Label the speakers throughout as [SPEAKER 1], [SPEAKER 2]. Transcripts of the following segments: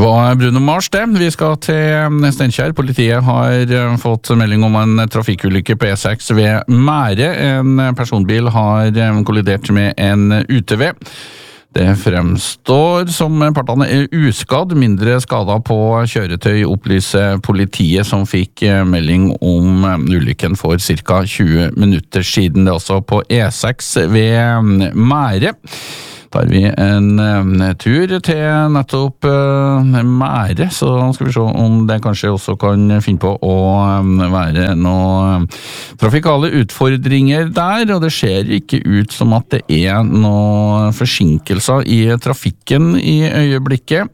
[SPEAKER 1] var Bruno Mars det. Vi skal til Steinkjer. Politiet har fått melding om en trafikkulykke på E6 ved Mære. En personbil har kollidert med en UTV. Det fremstår som partene uskadd, mindre skader på kjøretøy, opplyser politiet som fikk melding om ulykken for ca. 20 minutter siden. Det er også på E6 ved Mære. Tar vi en tur til nettopp Mære, så skal vi se om det kanskje også kan finne på å være noen trafikale utfordringer der, og det ser ikke ut som at det er noen forsinkelser i trafikken i øyeblikket.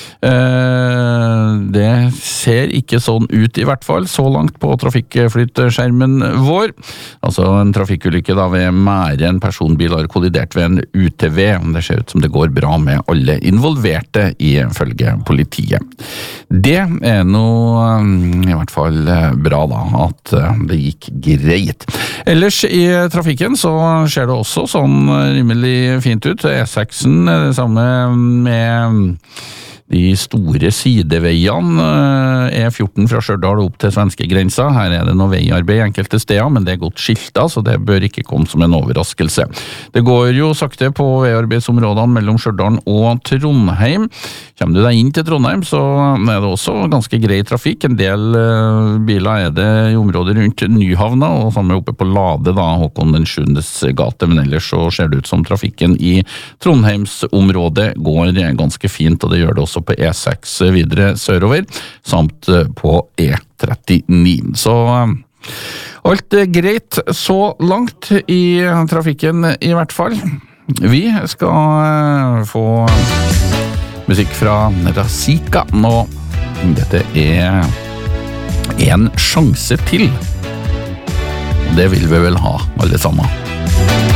[SPEAKER 1] Det ser ikke sånn ut i hvert fall, så langt på trafikkflyttskjermen vår. Altså en trafikkulykke da ved Mære, en personbil har kollidert ved en UTV. Det ser ut som det går bra med alle involverte ifølge politiet. Det er noe i hvert fall bra da, at det gikk greit. Ellers i trafikken så ser det også sånn rimelig fint ut. E6-en er det samme med de store sideveiene, E14 fra Stjørdal opp til svenskegrensa. Her er det noe veiarbeid enkelte steder, men det er godt skiltet, så det bør ikke komme som en overraskelse. Det går jo sakte på veiarbeidsområdene mellom Stjørdal og Trondheim. Kommer du deg inn til Trondheim, så er det også ganske grei trafikk. En del biler er det i området rundt Nyhavna, og samme oppe på Lade, da, Håkon den 7. gate, men ellers så ser det ut som trafikken i Trondheimsområdet går ganske fint, og det gjør det også på E6 videre sørover, samt på E39. Så alt er greit så langt i trafikken i hvert fall. Vi skal få musikk fra Razika nå. Dette er En sjanse til. Det vil vi vel ha, alle sammen.